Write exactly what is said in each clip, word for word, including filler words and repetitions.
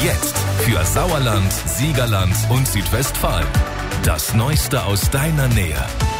Jetzt für Sauerland, Siegerland und Südwestfalen. Das Neueste aus deiner Nähe.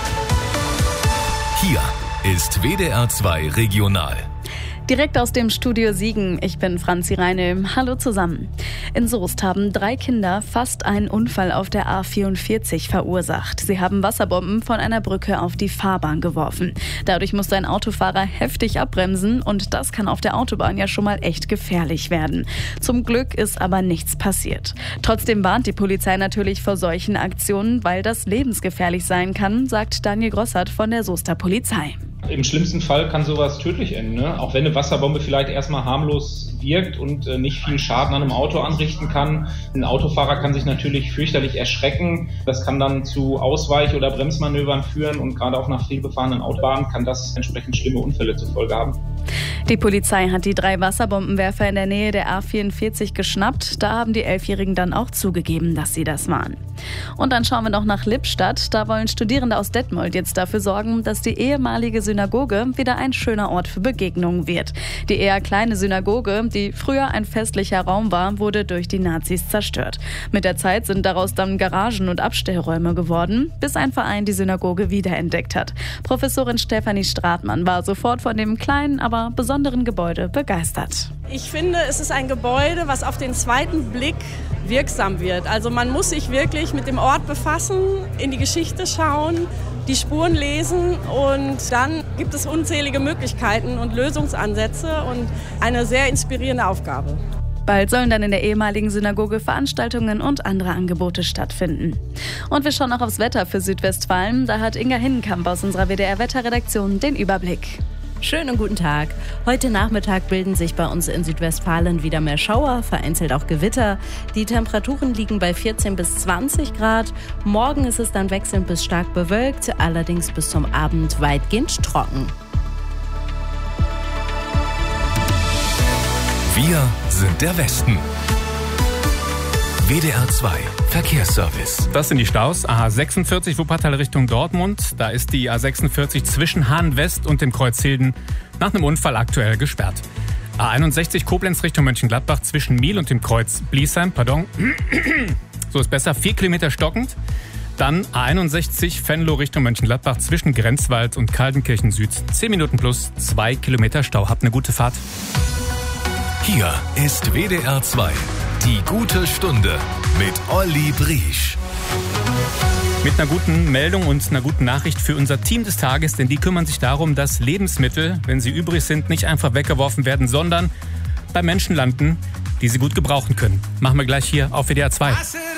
Hier ist W D R zwei Regional. Direkt aus dem Studio Siegen, ich bin Franzi Reine. Hallo zusammen. In Soest haben drei Kinder fast einen Unfall auf der A vierundvierzig verursacht. Sie haben Wasserbomben von einer Brücke auf die Fahrbahn geworfen. Dadurch musste ein Autofahrer heftig abbremsen und das kann auf der Autobahn ja schon mal echt gefährlich werden. Zum Glück ist aber nichts passiert. Trotzdem warnt die Polizei natürlich vor solchen Aktionen, weil das lebensgefährlich sein kann, sagt Daniel Grossart von der Soester Polizei. Im schlimmsten Fall kann sowas tödlich enden, ne? Auch wenn eine Wasserbombe vielleicht erstmal harmlos wirkt und äh, nicht viel Schaden an einem Auto anrichten kann. Ein Autofahrer kann sich natürlich fürchterlich erschrecken. Das kann dann zu Ausweich- oder Bremsmanövern führen und gerade auf einer vielbefahrenen Autobahn kann das entsprechend schlimme Unfälle zur Folge haben. Die Polizei hat die drei Wasserbombenwerfer in der Nähe der A vierundvierzig geschnappt. Da haben die Elfjährigen dann auch zugegeben, dass sie das waren. Und dann schauen wir noch nach Lippstadt. Da wollen Studierende aus Detmold jetzt dafür sorgen, dass die ehemalige Synagoge wieder ein schöner Ort für Begegnungen wird. Die eher kleine Synagoge, die früher ein festlicher Raum war, wurde durch die Nazis zerstört. Mit der Zeit sind daraus dann Garagen und Abstellräume geworden, bis ein Verein die Synagoge wiederentdeckt hat. Professorin Stefanie Stratmann war sofort von dem kleinen, aber besonderen Gebäude begeistert. Ich finde, es ist ein Gebäude, was auf den zweiten Blick wirksam wird. Also man muss sich wirklich mit dem Ort befassen, in die Geschichte schauen, die Spuren lesen und dann gibt es unzählige Möglichkeiten und Lösungsansätze und eine sehr inspirierende Aufgabe. Bald sollen dann in der ehemaligen Synagoge Veranstaltungen und andere Angebote stattfinden. Und wir schauen auch aufs Wetter für Südwestfalen. Da hat Inga Hinnenkamp aus unserer W D R-Wetterredaktion den Überblick. Schönen guten Tag. Heute Nachmittag bilden sich bei uns in Südwestfalen wieder mehr Schauer, vereinzelt auch Gewitter. Die Temperaturen liegen bei vierzehn bis zwanzig Grad. Morgen ist es dann wechselnd bis stark bewölkt, allerdings bis zum Abend weitgehend trocken. Wir sind der Westen. W D R zwei Verkehrsservice. Das sind die Staus. A sechsundvierzig Wuppertal Richtung Dortmund. Da ist die A sechsundvierzig zwischen Hahn West und dem Kreuz Hilden nach einem Unfall aktuell gesperrt. A einundsechzig Koblenz Richtung Mönchengladbach zwischen Miel und dem Kreuz Bliesheim. Pardon. So ist besser. Vier Kilometer stockend. Dann A einundsechzig Venlo Richtung Mönchengladbach zwischen Grenzwald und Kaltenkirchen Süd. Zehn Minuten plus zwei Kilometer Stau. Habt eine gute Fahrt. Hier ist W D R zwei. Die gute Stunde mit Olli Briesch. Mit einer guten Meldung und einer guten Nachricht für unser Team des Tages, denn die kümmern sich darum, dass Lebensmittel, wenn sie übrig sind, nicht einfach weggeworfen werden, sondern bei Menschen landen, die sie gut gebrauchen können. Machen wir gleich hier auf W D R zwei.